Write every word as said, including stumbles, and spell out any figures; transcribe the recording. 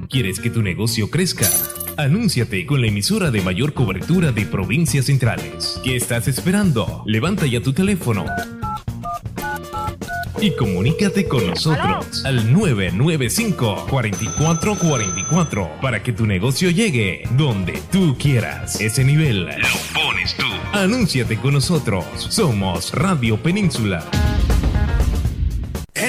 ¿Quieres que tu negocio crezca? Anúnciate con la emisora de mayor cobertura de provincias centrales. ¿Qué estás esperando? Levanta ya tu teléfono y comunícate con nosotros al nueve nueve cinco, cuatro cuatro cuatro cuatro para que tu negocio llegue donde tú quieras. Ese nivel lo pones tú. Anúnciate con nosotros. Somos Radio Península.